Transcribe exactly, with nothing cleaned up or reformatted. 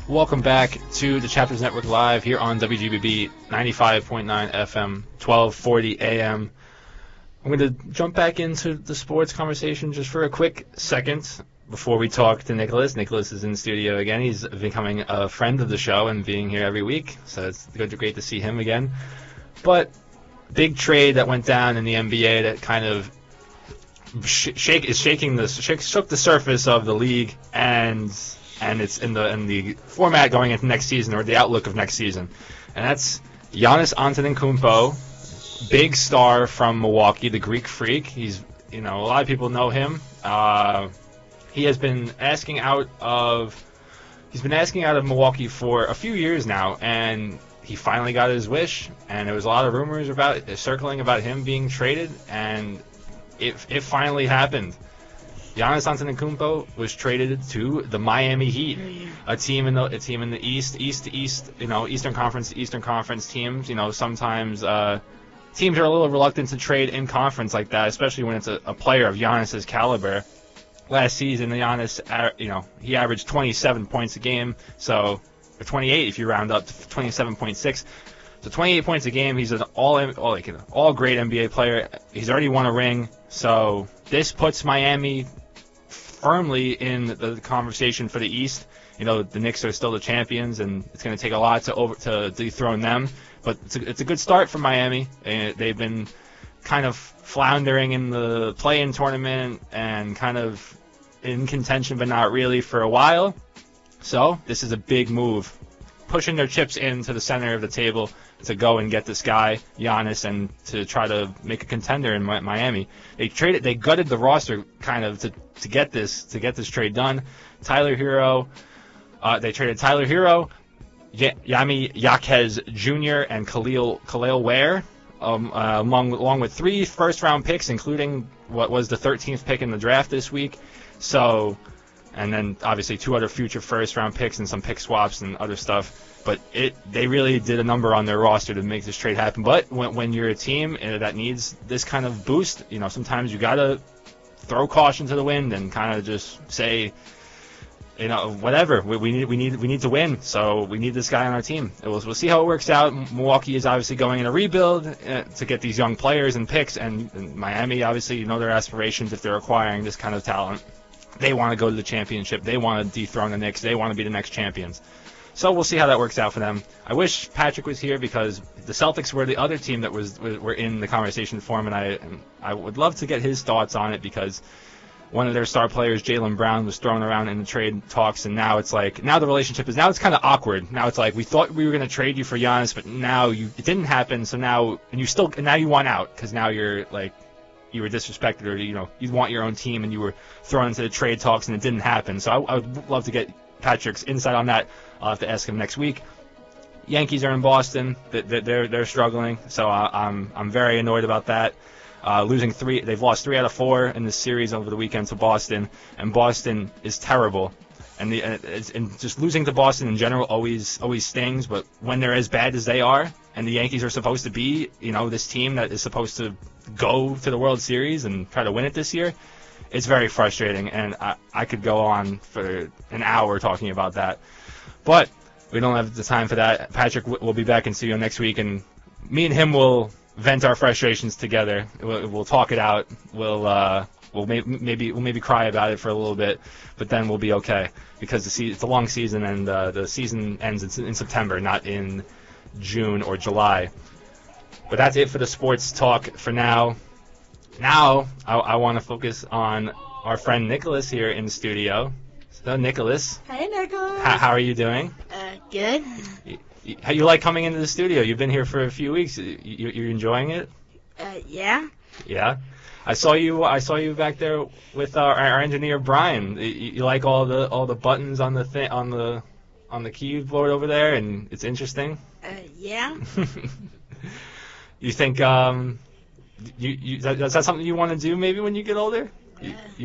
Welcome back to the Chapters Network Live here on W G B B ninety-five point nine F M, twelve forty A M. I'm going to jump back into the sports conversation just for a quick second before we talk to Nicholas. Nicholas is in the studio again. He's becoming a friend of the show and being here every week, so it's good, great to see him again. But big trade that went down in the N B A that kind of shake is shaking the shake, shook the surface of the league and. And it's in the in the format going into next season, or the outlook of next season. And that's Giannis Antetokounmpo, big star from Milwaukee, the Greek Freak. He's, you know, a lot of people know him. Uh, he has been asking out of he's been asking out of Milwaukee for a few years now, and he finally got his wish. And there was a lot of rumors about circling about him being traded, and it it finally happened. Giannis Antetokounmpo was traded to the Miami Heat, a team in the a team in the East, East to East, you know, Eastern Conference, Eastern Conference teams. You know, sometimes uh, teams are a little reluctant to trade in conference like that, especially when it's a, a player of Giannis's caliber. Last season, Giannis, you know, he averaged twenty-seven points a game, so or twenty-eight if you round up to twenty-seven point six. So twenty-eight points a game. He's an all all like an all great N B A player. He's already won a ring, so this puts Miami firmly in the conversation for the East. You know, the Knicks are still the champions, and it's going to take a lot to over to dethrone them. But it's a, it's a good start for Miami. And they've been kind of floundering in the play-in tournament and kind of in contention, but not really for a while. So this is a big move, pushing their chips into the center of the table to go and get this guy Giannis and to try to make a contender in Miami. They traded, they gutted the roster kind of to, to get this to get this trade done. Tyler Hero, uh, they traded Tyler Hero, y- Yami Yaquez Junior and Khalil Khalil Ware, um, uh, among along with three first-round picks, including what was the thirteenth pick in the draft this week. So, and then obviously two other future first-round picks and some pick swaps and other stuff. But it they really did a number on their roster to make this trade happen. But when, when you're a team that needs this kind of boost, you know, sometimes you got to throw caution to the wind and kind of just say, you know, whatever. We, we need we need we need to win, so we need this guy on our team. We'll, we'll see how it works out. Milwaukee is obviously going in a rebuild uh, to get these young players and picks, and, and Miami, obviously, you know their aspirations if they're acquiring this kind of talent. They want to go to the championship. They want to dethrone the Knicks. They want to be the next champions. So we'll see how that works out for them. I wish Patrick was here because the Celtics were the other team that was were in the conversation for him, and I I would love to get his thoughts on it because one of their star players, Jaylen Brown, was thrown around in the trade talks, and now it's like now the relationship is now it's kind of awkward. Now it's like we thought we were going to trade you for Giannis, but now you it didn't happen. So now and you still and now you want out because now you're like you were disrespected or you know you want your own team and you were thrown into the trade talks and it didn't happen. So I, I would love to get Patrick's insight on that. I'll have to ask him next week. Yankees are in Boston. They're they're struggling, so I'm I'm very annoyed about that. Uh, losing three, they've lost three out of four in this series over the weekend to Boston, and Boston is terrible. And the and just losing to Boston in general always always stings. But when they're as bad as they are, and the Yankees are supposed to be, you know, this team that is supposed to go to the World Series and try to win it this year, it's very frustrating. And I I could go on for an hour talking about that. But we don't have the time for that. Patrick will be back in studio next week, and me and him will vent our frustrations together. We'll, we'll talk it out. We'll uh, we'll may- maybe we'll maybe cry about it for a little bit, but then we'll be okay because the se- it's a long season, and uh, the season ends in, in September, not in June or July. But that's it for the sports talk for now. Now I, I want to focus on our friend Nicholas here in the studio. So, Nicholas. Hey, Nicholas. How, how are you doing? Uh, good. You, you, how you like coming into the studio? You've been here for a few weeks. You, you, you're enjoying it? Uh, yeah. Yeah. I saw you. I saw you back there with our, our engineer Brian. You, you like all the all the buttons on the thi- on the on the keyboard over there, and it's interesting. Uh, yeah. You think um, you, you is that, is that something you want to do maybe when you get older? Yeah. You, you